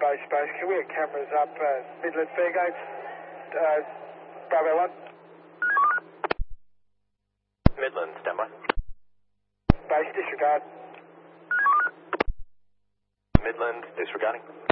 Bravo Space. Can we get cameras up Midland Fairgates? Bravo 1. Midland, standby. Base disregard. Midland, disregarding.